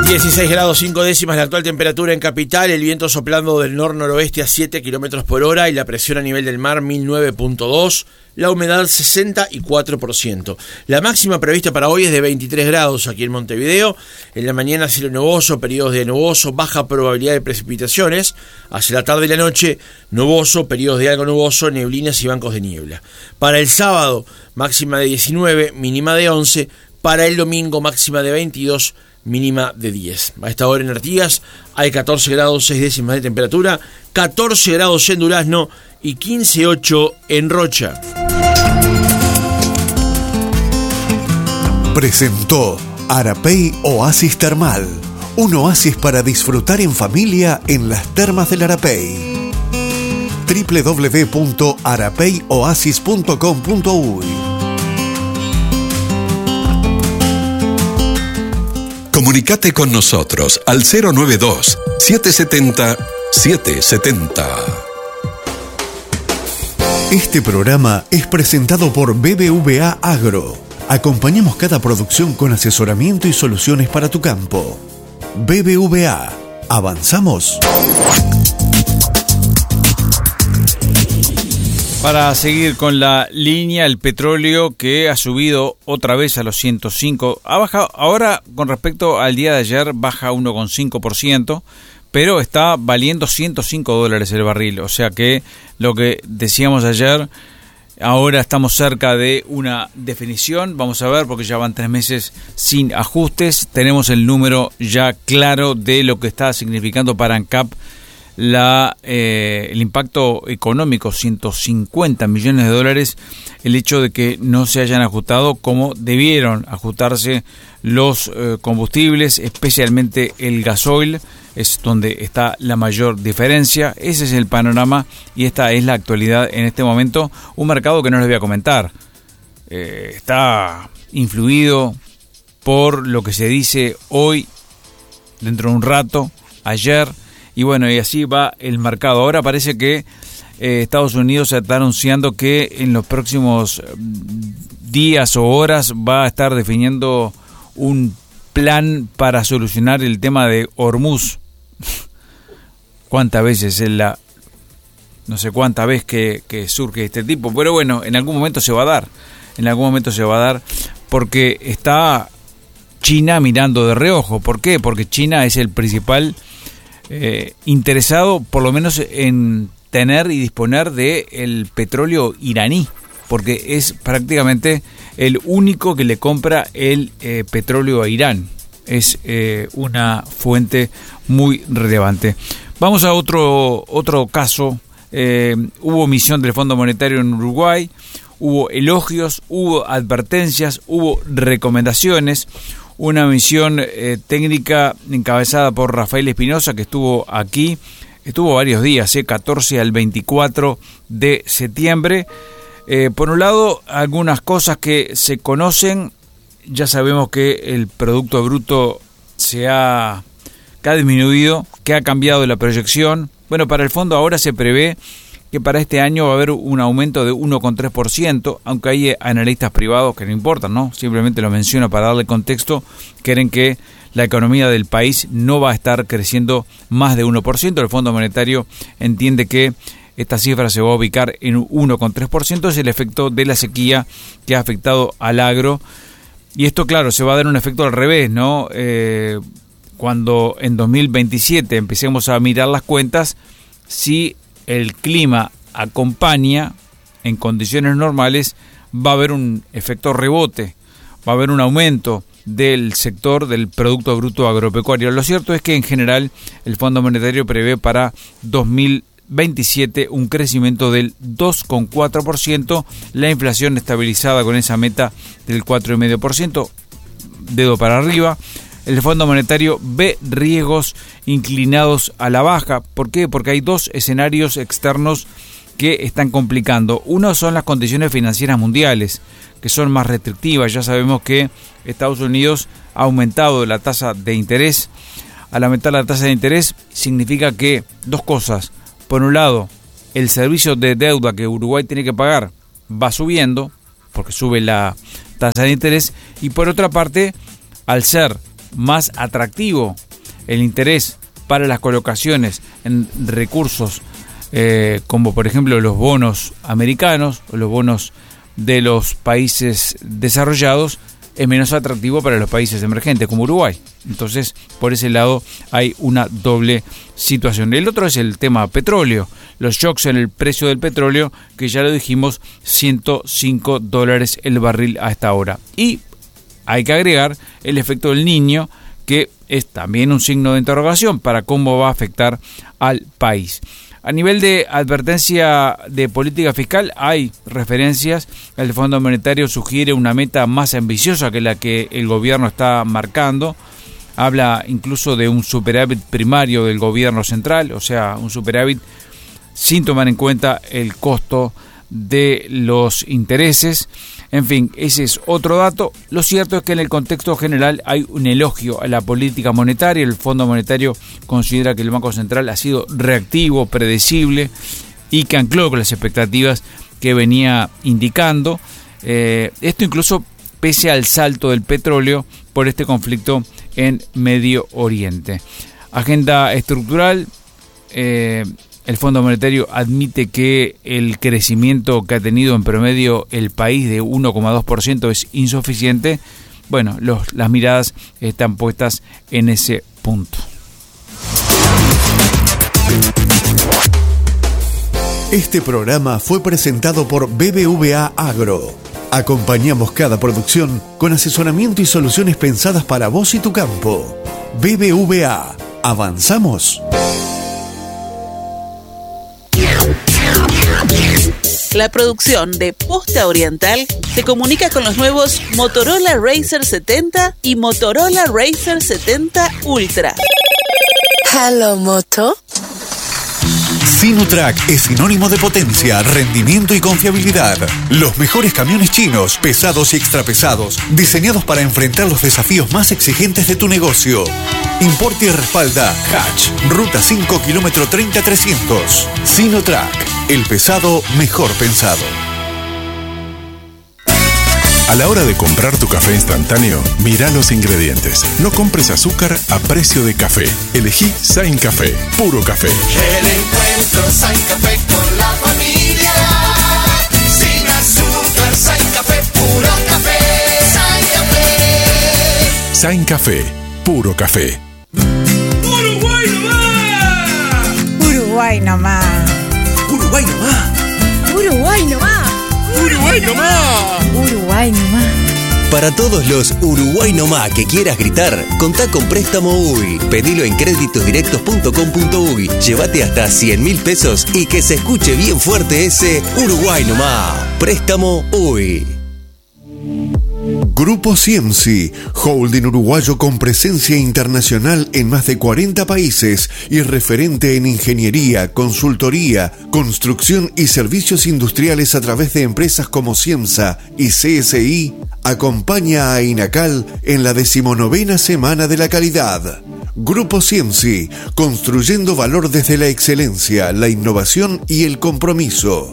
16 grados 5 décimas la actual temperatura en Capital, el viento soplando del nor-noroeste a 7 kilómetros por hora y la presión a nivel del mar 1009.2, la humedad 64%. La máxima prevista para hoy es de 23 grados aquí en Montevideo. En la mañana cielo nuboso, periodos de nuboso, baja probabilidad de precipitaciones. Hacia la tarde y la noche, nuboso, periodos de algo nuboso, neblinas y bancos de niebla. Para el sábado, máxima de 19, mínima de 11. Para el domingo, máxima de 22, mínima de 10. A esta hora en Artigas hay 14 grados 6 décimas de temperatura, 14 grados en Durazno y 15,8 en Rocha. Presentó Arapey Oasis Termal, un oasis para disfrutar en familia en las termas del Arapey. www.arapeyoasis.com.uy. Comunicate con nosotros al 092-770-770. Este programa es presentado por BBVA Agro. Acompañamos cada producción con asesoramiento y soluciones para tu campo. BBVA. ¿Avanzamos? Para seguir con la línea, el petróleo que ha subido otra vez a los 105, ha bajado ahora con respecto al día de ayer, baja 1,5%, pero está valiendo $105 el barril, o sea que lo que decíamos ayer, ahora estamos cerca de una definición, vamos a ver porque ya van 3 meses sin ajustes, tenemos el número ya claro de lo que está significando para ANCAP el impacto económico, $150 millones, el hecho de que no se hayan ajustado como debieron ajustarse los combustibles, especialmente el gasoil, es donde está la mayor diferencia. Ese es el panorama y esta es la actualidad en este momento. Un mercado que no les voy a comentar, está influido por lo que se dice hoy, dentro de un rato, ayer. Y bueno, y así va el mercado. Ahora parece que Estados Unidos está anunciando que en los próximos días o horas va a estar definiendo un plan para solucionar el tema de Hormuz. ¿Cuántas veces no sé cuántas veces que surge este tipo? Pero bueno, en algún momento se va a dar. En algún momento se va a dar porque está China mirando de reojo. ¿Por qué? Porque China es el principal interesado por lo menos en tener y disponer de el petróleo iraní, porque es prácticamente el único que le compra el petróleo a Irán. Es una fuente muy relevante. Vamos a otro caso. Hubo misión del Fondo Monetario en Uruguay, hubo elogios, hubo advertencias, hubo recomendaciones. Una misión técnica encabezada por Rafael Espinosa, que estuvo aquí, estuvo varios días, 14 al 24 de septiembre. Por un lado, algunas cosas que se conocen, ya sabemos que el Producto Bruto que ha disminuido, que ha cambiado la proyección. Bueno, para el fondo ahora se prevé que para este año va a haber un aumento de 1,3%, aunque hay analistas privados que no importan, ¿no? Simplemente lo menciono para darle contexto, creen que la economía del país no va a estar creciendo más de 1%. El Fondo Monetario entiende que esta cifra se va a ubicar en 1,3%, es el efecto de la sequía que ha afectado al agro. Y esto, claro, se va a dar un efecto al revés, ¿no? Cuando en 2027 empecemos a mirar las cuentas, si el clima acompaña en condiciones normales, va a haber un efecto rebote, va a haber un aumento del sector del Producto Bruto Agropecuario. Lo cierto es que en general el Fondo Monetario prevé para 2027 un crecimiento del 2,4%, la inflación estabilizada con esa meta del 4,5%, dedo para arriba. El Fondo Monetario ve riesgos inclinados a la baja. ¿Por qué? Porque hay dos escenarios externos que están complicando. Uno son las condiciones financieras mundiales, que son más restrictivas. Ya sabemos que Estados Unidos ha aumentado la tasa de interés. Al aumentar la tasa de interés significa que dos cosas. Por un lado, el servicio de deuda que Uruguay tiene que pagar va subiendo, porque sube la tasa de interés. Y por otra parte, al ser más atractivo el interés para las colocaciones en recursos como por ejemplo los bonos americanos o los bonos de los países desarrollados, es menos atractivo para los países emergentes como Uruguay. Entonces, por ese lado hay una doble situación. El otro es el tema petróleo, los shocks en el precio del petróleo, que ya lo dijimos, $105 el barril a esta hora. Y hay que agregar el efecto del Niño, que es también un signo de interrogación para cómo va a afectar al país. A nivel de advertencia de política fiscal hay referencias. El Fondo Monetario sugiere una meta más ambiciosa que la que el gobierno está marcando. Habla incluso de un superávit primario del gobierno central, o sea, un superávit sin tomar en cuenta el costo de los intereses. En fin, ese es otro dato. Lo cierto es que en el contexto general hay un elogio a la política monetaria. El Fondo Monetario considera que el Banco Central ha sido reactivo, predecible y que ancló con las expectativas que venía indicando. Esto incluso pese al salto del petróleo por este conflicto en Medio Oriente. Agenda estructural. El Fondo Monetario admite que el crecimiento que ha tenido en promedio el país de 1,2% es insuficiente. Bueno, las miradas están puestas en ese punto. Este programa fue presentado por BBVA Agro. Acompañamos cada producción con asesoramiento y soluciones pensadas para vos y tu campo. BBVA. ¿Avanzamos? La producción de Posta Oriental se comunica con los nuevos Motorola Razr 70 y Motorola Razr 70 Ultra. Hello, Moto. Sinotrack es sinónimo de potencia, rendimiento y confiabilidad. Los mejores camiones chinos, pesados y extrapesados, diseñados para enfrentar los desafíos más exigentes de tu negocio. Importa y respalda Hatch, Ruta 5, kilómetro 30-300. Sinotrack, el pesado mejor pensado. A la hora de comprar tu café instantáneo, mira los ingredientes. No compres azúcar a precio de café. Elegí Sain Café, puro café. El encuentro Sain Café con la familia. Sin azúcar, Sain Café, puro café. Sain Café. Sain Café, puro café. Uruguay nomás. Uruguay nomás. Uruguay nomás. Uruguay nomás. Uruguay nomás. Uruguay nomás. Para todos los Uruguay nomás que quieras gritar, contá con Préstamo UI. Pedilo en créditosdirectos.com.uy. Llévate hasta 100.000 pesos y que se escuche bien fuerte ese Uruguay nomás. Préstamo UI. Grupo Ciemci, holding uruguayo con presencia internacional en más de 40 países y referente en ingeniería, consultoría, construcción y servicios industriales a través de empresas como Ciemsa y CSI, acompaña a INACAL en la 19ª Semana de la Calidad. Grupo Ciemci, construyendo valor desde la excelencia, la innovación y el compromiso.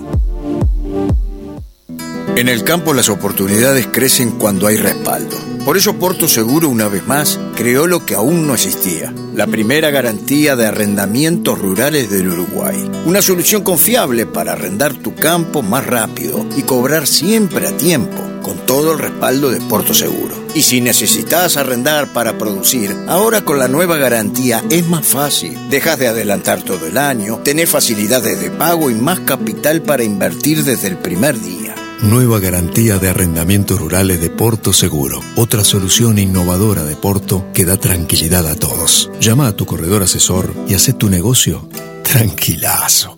En el campo las oportunidades crecen cuando hay respaldo. Por eso Porto Seguro, una vez más, creó lo que aún no existía: la primera garantía de arrendamientos rurales del Uruguay. Una solución confiable para arrendar tu campo más rápido y cobrar siempre a tiempo, con todo el respaldo de Porto Seguro. Y si necesitas arrendar para producir, ahora con la nueva garantía es más fácil. Dejas de adelantar todo el año, tenés facilidades de pago y más capital para invertir desde el primer día. Nueva garantía de arrendamientos rurales de Porto Seguro. Otra solución innovadora de Porto que da tranquilidad a todos. Llama a tu corredor asesor y haz tu negocio tranquilazo.